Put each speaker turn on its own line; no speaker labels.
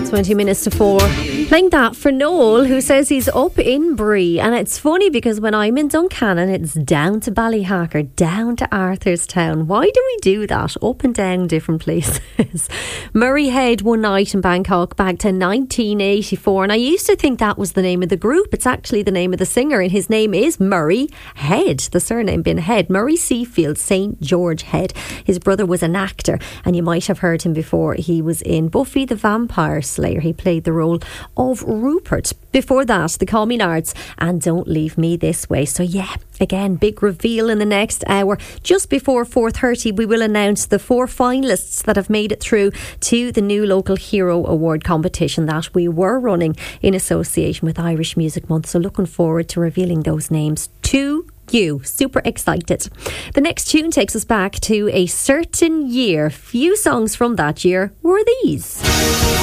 20 minutes to 4. Playing that for Noel, who says he's up in Brie. And it's funny because when I'm in Duncannon, it's down to Ballyhacker, down to Arthurstown. Why do we do that? Up and down different places. Murray Head one night in Bangkok back to 1984. And I used to think that was the name of the group. It's actually the name of the singer, and his name is Murray Head. The surname being Head. Murray Seafield, St. George Head. His brother was an actor, and you might have heard him before. He was in Buffy the Vampire Slayer. He played the role of Rupert. Before that, the Call Me Nards and Don't Leave Me This Way. So yeah, again, big reveal in the next hour. Just before 4:30, we will announce the 4 finalists that have made it through to the new Local Hero Award competition that we were running in association with Irish Music Month. So looking forward to revealing those names to you. Super excited. The next tune takes us back to a certain year. Few songs from that year were these.